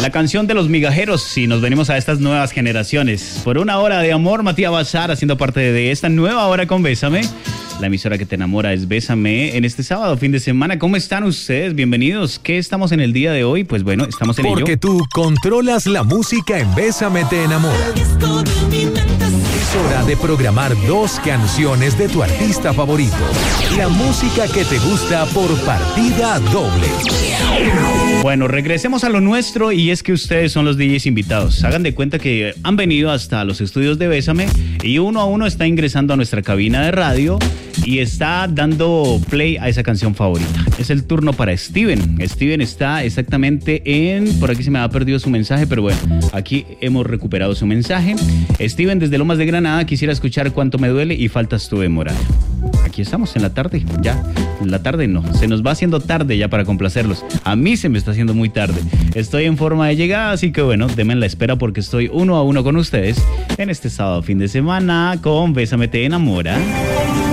La canción de los migajeros, si nos venimos a estas nuevas generaciones. Por una hora de amor, Matías Bazar haciendo parte de esta nueva hora con Bésame. La emisora que te enamora es Bésame en este sábado, fin de semana. ¿Cómo están ustedes? Bienvenidos. ¿Qué estamos en el día de hoy? Pues bueno, estamos en ello. Porque tú controlas la música en Bésame te enamora. Es hora de programar 2 canciones de tu artista favorito. La música que te gusta por partida doble. Bueno, regresemos a lo nuestro y es que ustedes son los DJs invitados. Hagan de cuenta que han venido hasta los estudios de Bésame y uno a uno está ingresando a nuestra cabina de radio y está dando play a esa canción favorita. Es el turno para Steven. Steven está exactamente por aquí se me ha perdido su mensaje, pero bueno, aquí hemos recuperado su mensaje. Steven, desde Lomas de Granada, quisiera escuchar Cuánto me duele y Faltas tú de moral. Aquí estamos en la tarde, ya. En la tarde no, se nos va haciendo tarde ya para complacerlos. A mí se me está haciendo muy tarde. Estoy en forma de llegada, así que bueno, denme la espera porque estoy uno a uno con ustedes en este sábado fin de semana con Bésame te enamora.